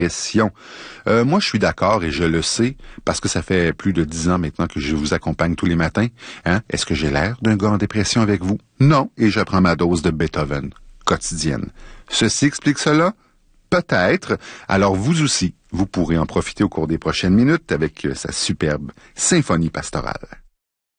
Moi, je suis d'accord et je le sais parce que ça fait plus de 10 ans maintenant que je vous accompagne tous les matins. Hein? Est-ce que j'ai l'air d'un gars en dépression avec vous? Non, et je prends ma dose de Beethoven quotidienne. Ceci explique cela? Peut-être. Alors vous aussi, vous pourrez en profiter au cours des prochaines minutes avec sa superbe symphonie pastorale.